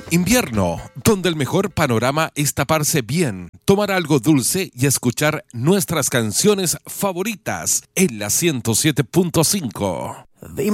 Invierno, donde el mejor panorama es taparse bien, tomar algo dulce y escuchar nuestras canciones favoritas en la 107.5.